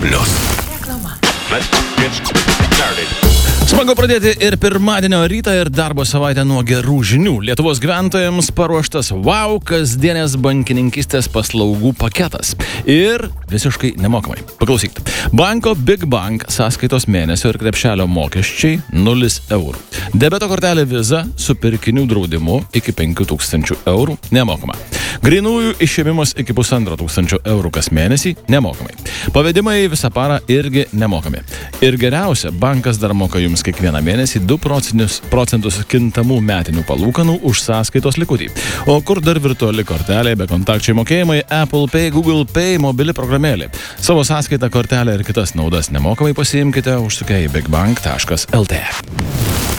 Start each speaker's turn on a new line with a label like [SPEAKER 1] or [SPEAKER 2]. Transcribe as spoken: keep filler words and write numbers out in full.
[SPEAKER 1] plius.
[SPEAKER 2] Smagu pradėti ir pirmadienio rytą ir darbo savaitę nuo gerų žinių. Lietuvos gyventojams paruoštas wow kasdienės bankininkystės paslaugų paketas. Ir visiškai nemokamai. Paklausyk. Banko Big Bank sąskaitos mėnesio ir krepšelio mokesčiai nulis eurų. Debeto kortelė Visa su pirkinių draudimu iki penkių tūkstančių eurų nemokama. Grynųjų išėmimas iki pusantro tūkstančio eurų kas mėnesį nemokamai. Pavedimai visą parą irgi nemokami. Ir geriausia, bankas dar moka jums kiekvieną mėnesį du procentus kintamų metinių palūkanų už sąskaitos likutį. O kur dar virtuali kortelė, bekontakčiai mokėjimai, Apple Pay, Google Pay, mobili programėlė. Savo sąskaitą, kortelę ir kitas naudas nemokamai pasiimkite užsukę į bigbank taškas lt.